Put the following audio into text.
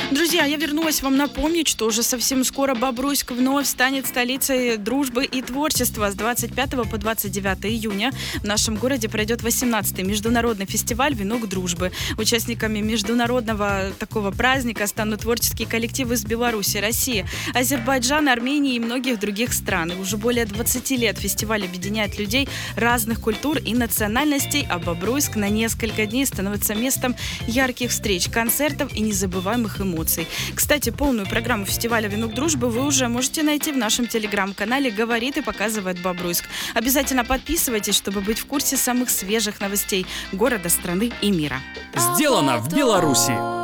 Друзья, я вернулась вам напомнить, что уже совсем скоро Бобруйск вновь станет столицей дружбы и творчества. С 25 по 29 июня в нашем городе пройдет 18-й международный фестиваль «Венок дружбы». Участниками международного такого праздника станут творческие коллективы из Беларуси, России, Азербайджана, Армении и многих других стран. И уже более 20 лет фестиваль объединяет людей разных культур и национальностей, а Бобруйск на несколько дней становится местом ярких встреч, концертов и незабываемых эмоций. Кстати, полную программу фестиваля «Венок дружбы» вы уже можете найти в нашем телеграм-канале «Говорит и показывает Бобруйск». Обязательно подписывайтесь, чтобы быть в курсе самых свежих новостей города, страны и мира. Сделано в Беларуси.